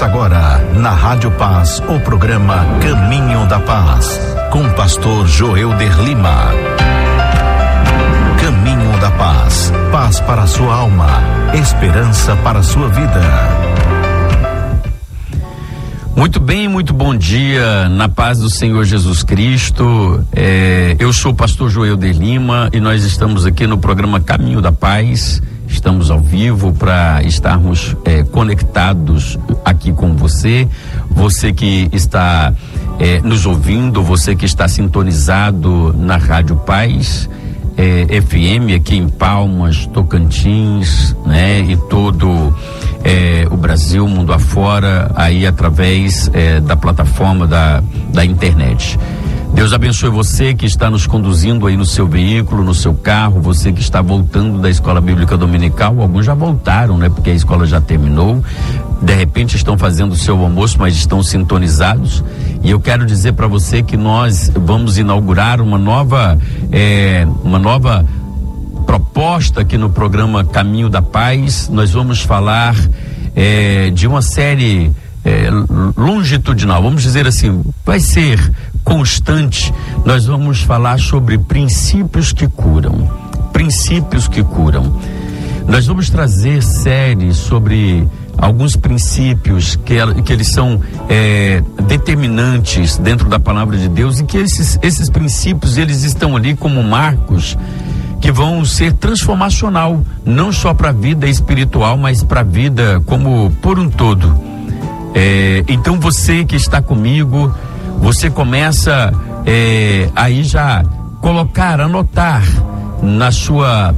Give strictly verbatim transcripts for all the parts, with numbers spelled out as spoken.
Começa agora, na Rádio Paz, o programa Caminho da Paz, com o pastor Joelder Lima. Caminho da Paz, paz para a sua alma, esperança para a sua vida. Muito bem, muito bom dia, na paz do Senhor Jesus Cristo. É, eu sou o pastor Joelder Lima e nós estamos aqui no programa Caminho da Paz. Estamos ao vivo para estarmos é, conectados aqui com você, você que está é, nos ouvindo, você que está sintonizado na Rádio Paz é, F M aqui em Palmas, Tocantins, né, e todo é, o Brasil, mundo afora, aí através é, da plataforma da, da internet. Deus abençoe você que está nos conduzindo aí no seu veículo, no seu carro, você que está voltando da Escola Bíblica Dominical. Alguns já voltaram, né? Porque a escola já terminou. De repente estão fazendo o seu almoço, mas estão sintonizados. E eu quero dizer para você que nós vamos inaugurar uma nova, é, uma nova proposta aqui no programa Caminho da Paz. Nós vamos falar é, de uma série é, longitudinal, vamos dizer assim, vai ser constante. Nós vamos falar sobre princípios que curam, princípios que curam. Nós vamos trazer séries sobre alguns princípios que, que eles são é, determinantes dentro da palavra de Deus e que esses, esses princípios, eles estão ali como marcos que vão ser transformacional, não só para a vida espiritual, mas para a vida como por um todo. É, então você que está comigo, você começa é, aí já colocar, anotar na sua,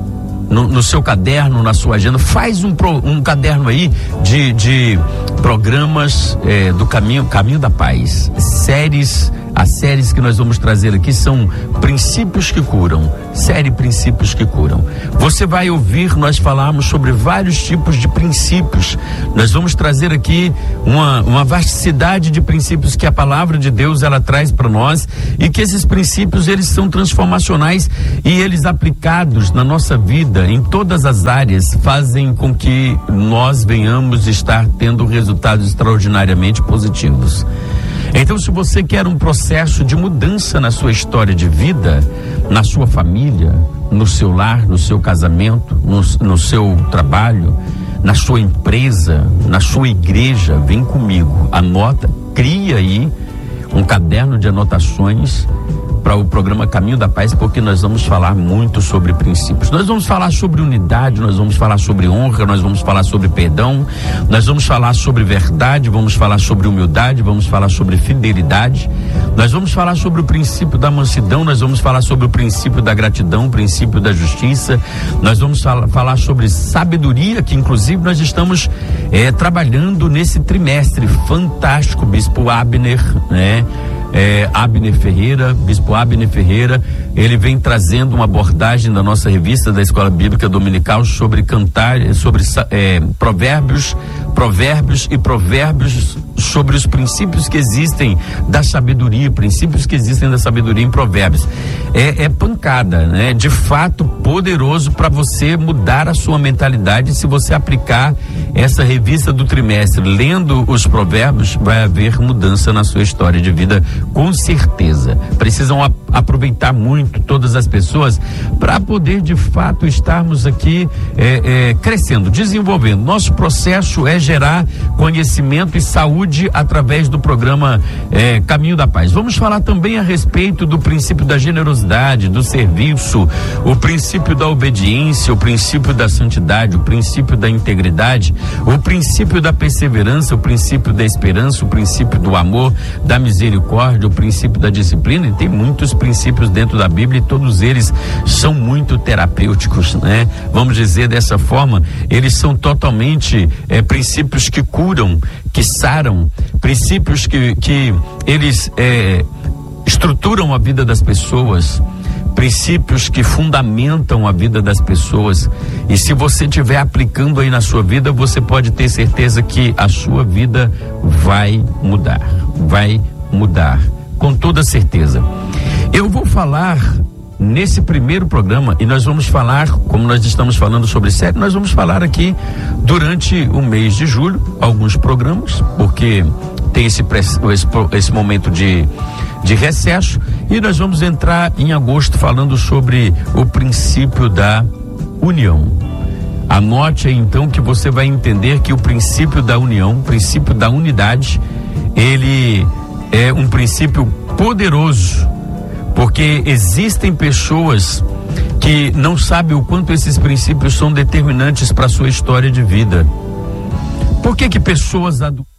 no, no seu caderno, na sua agenda, faz um, pro, um caderno aí de, de programas é, do caminho, Caminho da Paz, séries. As séries que nós vamos trazer aqui são Princípios que Curam, série Princípios que Curam. Você vai ouvir nós falarmos sobre vários tipos de princípios. Nós vamos trazer aqui uma, uma vasticidade de princípios que a palavra de Deus ela traz para nós e que esses princípios eles são transformacionais e eles aplicados na nossa vida em todas as áreas fazem com que nós venhamos estar tendo resultados extraordinariamente positivos. Então, se você quer um processo de mudança na sua história de vida, na sua família, no seu lar, no seu casamento, no, no seu trabalho, na sua empresa, na sua igreja, vem comigo, anota, cria aí um caderno de anotações para o programa Caminho da Paz, porque nós vamos falar muito sobre princípios. Nós vamos falar sobre unidade, nós vamos falar sobre honra, nós vamos falar sobre perdão, nós vamos falar sobre verdade, vamos falar sobre humildade, vamos falar sobre fidelidade, nós vamos falar sobre o princípio da mansidão, nós vamos falar sobre o princípio da gratidão, o princípio da justiça, nós vamos fala, falar sobre sabedoria, que inclusive nós estamos é, trabalhando nesse trimestre fantástico, Bispo Abner, né? É, Abner Ferreira, Bispo Abner Ferreira, ele vem trazendo uma abordagem da nossa revista da Escola Bíblica Dominical sobre cantar, sobre é, provérbios, provérbios e provérbios sobre os princípios que existem da sabedoria, princípios que existem da sabedoria em provérbios. É, é pancada, né? De fato poderoso para você mudar a sua mentalidade. Se você aplicar essa revista do trimestre, lendo os provérbios, vai haver mudança na sua história de vida, com certeza. Precisam a, aproveitar muito todas as pessoas para poder de fato estarmos aqui é, é, crescendo, desenvolvendo. Nosso processo é gerar conhecimento e saúde através do programa é, Caminho da Paz. Vamos falar também a respeito do princípio da generosidade, do serviço, o princípio da obediência, o princípio da santidade, o princípio da integridade, o princípio da perseverança, o princípio da esperança, o princípio do amor, da misericórdia, o princípio da disciplina. E tem muitos princípios dentro da Bíblia e todos eles são muito terapêuticos, né? Vamos dizer dessa forma, eles são totalmente é, princípios que curam, que saram, princípios que, que eles é, estruturam a vida das pessoas, princípios que fundamentam a vida das pessoas. E se você estiver aplicando aí na sua vida, você pode ter certeza que a sua vida vai mudar, vai mudar, com toda certeza. Eu vou falar nesse primeiro programa, e nós vamos falar, como nós estamos falando sobre série, nós vamos falar aqui durante o mês de julho, alguns programas, porque tem esse, esse, esse momento de, de recesso, e nós vamos entrar em agosto falando sobre o princípio da união. Anote aí então que você vai entender que o princípio da união, o princípio da unidade, ele é um princípio poderoso, porque existem pessoas que não sabem o quanto esses princípios são determinantes para a sua história de vida. Por que que pessoas adultas